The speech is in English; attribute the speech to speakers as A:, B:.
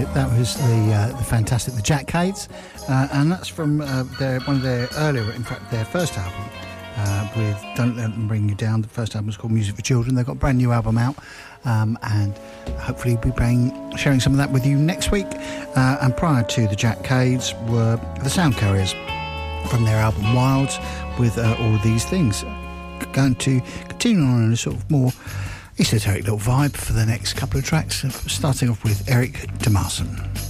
A: That was the fantastic The Jack Cades, and that's from one of their earlier, in fact, their first album with Don't Let Them Bring You Down. The first album was called Music for Children. They've got a brand new album out, and hopefully we'll be sharing some of that with you next week. And prior to The Jack Cades were the Sound Carriers from their album Wilds with All These Things. Going to continue on in a sort of more esoteric little vibe for the next couple of tracks, starting off with Eric Demarson.